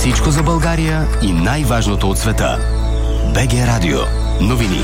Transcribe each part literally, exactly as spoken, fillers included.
Всичко за България и най-важното от света. БГ Радио. Новини.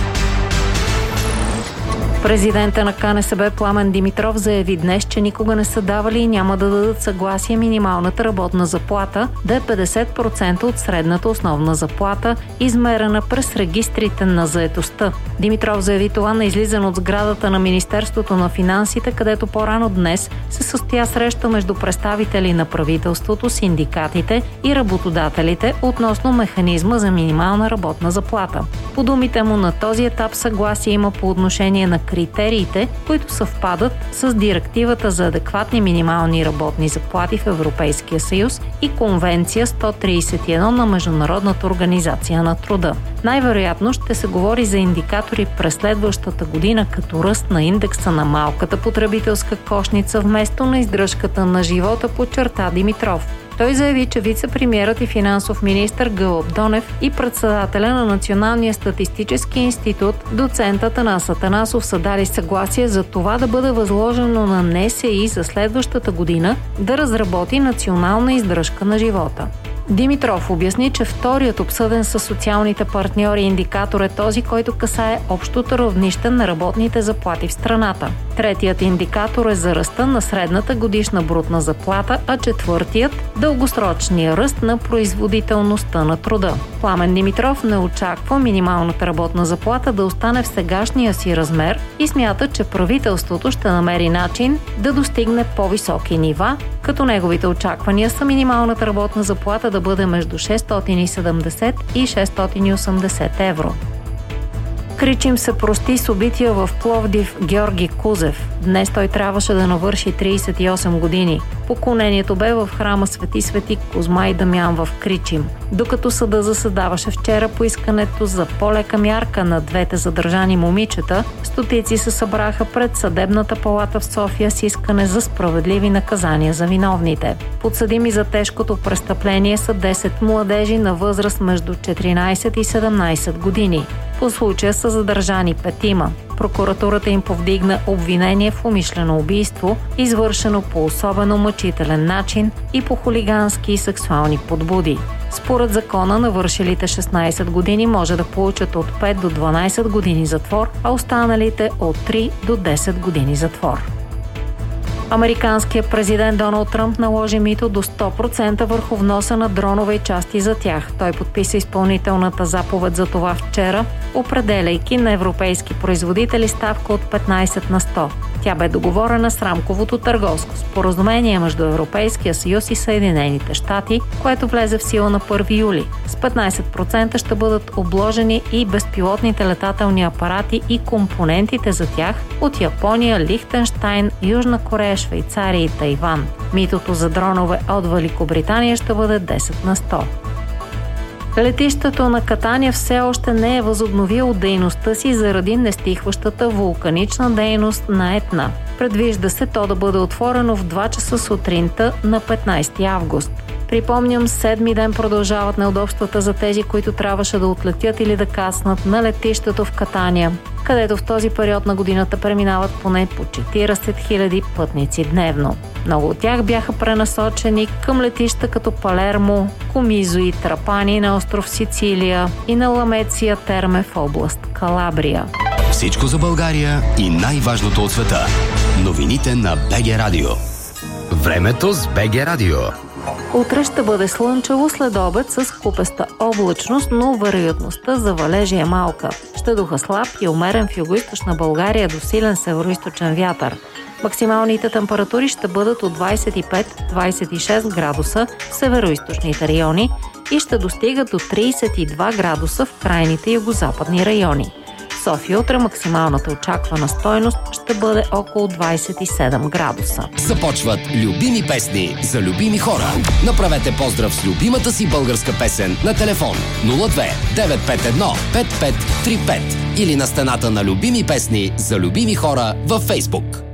Президента на КНСБ Пламен Димитров заяви днес, че никога не са давали и няма да дадат съгласие минималната работна заплата да е петдесет процента от средната основна заплата, измерена през регистрите на заетостта. Димитров заяви това на излизане от сградата на Министерството на финансите, където по-рано днес се състоя среща между представители на правителството, синдикатите и работодателите относно механизма за минимална работна заплата. По думите му, на този етап съгласие има по отношение на критериите, които съвпадат с Директивата за адекватни минимални работни заплати в Европейския съюз и Конвенция сто тридесет и едно на Международната организация на труда. Най-вероятно ще се говори за индикатори през следващата година, като ръст на индекса на малката потребителска кошница вместо на издръжката на живота, подчерта Димитров. Той заяви, че вице-премиерът и финансов министър Гълъб Донев и председателя на Националния статистически институт доцент Атанас Атанасов са дали съгласие за това да бъде възложено на НСИ за следващата година да разработи национална издръжка на живота. Димитров обясни, че вторият обсъден със социалните партньори индикатор е този, който касае общото равнище на работните заплати в страната. Третият индикатор е за ръста на средната годишна брутна заплата, а четвъртият – дългосрочния ръст на производителността на труда. Пламен Димитров не очаква минималната работна заплата да остане в сегашния си размер и смята, че правителството ще намери начин да достигне по-високи нива, като неговите очаквания са минималната работна заплата да бъде между шестстотин и седемдесет и шестстотин и осемдесет евро. Кричим се прости с убития в Пловдив Георги Кузев. Днес той трябваше да навърши тридесет и осем години. Поклонението бе в храма Свети Свети Козма и Дамян в Кричим. Докато съда заседаваше вчера по искането за по-лека мярка на двете задържани момичета, стотици се събраха пред съдебната палата в София с искане за справедливи наказания за виновните. Подсъдими за тежкото престъпление са десет младежи на възраст между четиринадесет и седемнадесет години. По случая са задържани петима. Прокуратурата им повдигна обвинение в умишлено убийство, извършено по особено мъчителен начин и по хулигански и сексуални подбуди. Според закона, навършилите шестнадесет години може да получат от пет до дванадесет години затвор, а останалите от три до десет години затвор. Американският президент Доналд Тръмп наложи мито до сто процента върху вноса на дронове и части за тях. Той подписа изпълнителната заповед за това вчера, определяйки на европейски производители ставка от петнадесет на сто. Тя бе договорена с рамковото търговско споразумение между Европейския съюз и Съединените щати, което влезе в сила на първи юли. С петнадесет процента ще бъдат обложени и безпилотните летателни апарати и компонентите за тях от Япония, Лихтенщайн, Южна Корея, Швейцария и Тайван. Митото за дронове от Великобритания ще бъде десет на сто. Летището на Катания все още не е възобновило дейността си заради нестихващата вулканична дейност на Етна. Предвижда се то да бъде отворено в два часа сутринта на петнадесети август. Припомням, седми ден продължават неудобствата за тези, които трябваше да отлетят или да кацнат на летището в Катания, където в този период на годината преминават поне по четиридесет хиляди пътници дневно. Много от тях бяха пренасочени към летища като Палермо, Комизо и Трапани на остров Сицилия и на Ламеция Терме в област Калабрия. Всичко за България и най-важното от света. Новините на БГ Радио. Времето с БГ Радио. Утре ще бъде слънчево, след обед с купеста облачност, но вероятността за валежи е малка. Ще духа слаб и умерен в югоизточна България до силен североизточен вятър. Максималните температури ще бъдат от двадесет и пет до двадесет и шест градуса в североизточните райони и ще достигат до тридесет и два градуса в крайните югозападни райони. В София утре максималната очаквана стойност ще бъде около двадесет и седем градуса. Започват любими песни за любими хора. Направете поздрав с любимата си българска песен на телефон нула две девет пет едно пет пет три пет или на стената на любими песни за любими хора във Фейсбук.